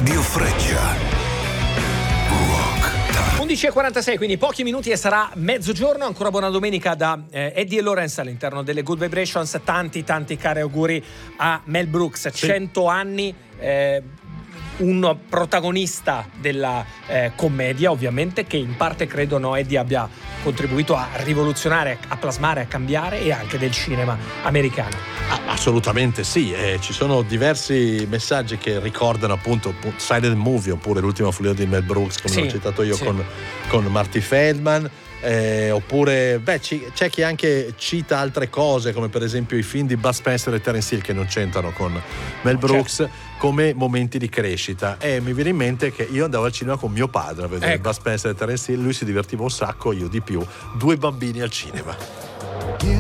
Radio Freccia. 11:46, quindi pochi minuti e sarà mezzogiorno. Ancora buona domenica da Eddie e Lorenz all'interno delle Good Vibrations. Tanti cari auguri a Mel Brooks. 100 anni, un protagonista della commedia, ovviamente, che in parte credo Eddie abbia contribuito a rivoluzionare, a plasmare, a cambiare, e anche del cinema americano. Assolutamente sì, ci sono diversi messaggi che ricordano appunto Silent Movie, oppure l'ultima follia di Mel Brooks, come l'ho citato io, con Marty Feldman. Oppure c'è chi anche cita altre cose, come per esempio i film di Bud Spencer e Terence Hill, che non c'entrano con Mel Brooks, come momenti di crescita. E mi viene in mente che io andavo al cinema con mio padre a vedere Bud Spencer e Terence Hill, lui si divertiva un sacco, io di più, 2 bambini al cinema.